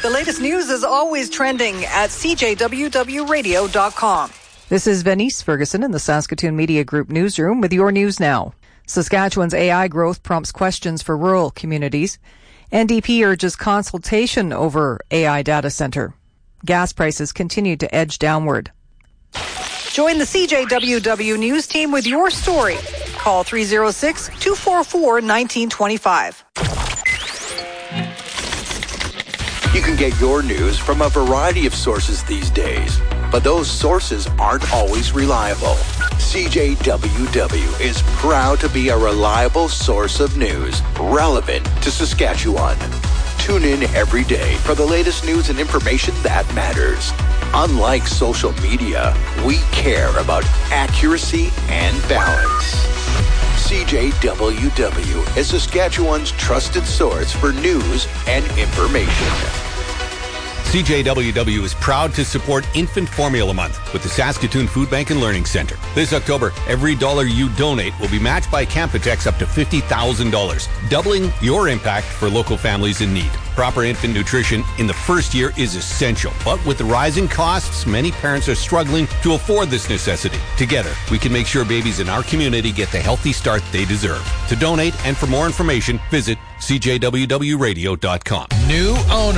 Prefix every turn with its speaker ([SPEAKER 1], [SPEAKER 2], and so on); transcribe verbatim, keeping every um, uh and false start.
[SPEAKER 1] The latest news is always trending at c j w w radio dot com.
[SPEAKER 2] This is Venice Ferguson in the Saskatoon Media Group newsroom with your news now. Saskatchewan's A I growth prompts questions for rural communities. N D P urges consultation over A I data center. Gas prices continue to edge downward.
[SPEAKER 1] Join the C J W W News team with your story. Call three oh six, two four four, one nine two five.
[SPEAKER 3] You can get your news from a variety of sources these days, but those sources aren't always reliable. C J W W is proud to be a reliable source of news relevant to Saskatchewan. Tune in every day for the latest news and information that matters. Unlike social media, we care about accuracy and balance. C J W W is Saskatchewan's trusted source for news and information.
[SPEAKER 4] C J W W is proud to support Infant Formula Month with the Saskatoon Food Bank and Learning Centre. This October, every dollar you donate will be matched by Canpotex up to fifty thousand dollars, doubling your impact for local families in need. Proper infant nutrition in the first year is essential, but with the rising costs, many parents are struggling to afford this necessity. Together, we can make sure babies in our community get the healthy start they deserve. To donate and for more information, visit c j w w radio dot com.
[SPEAKER 5] New owner.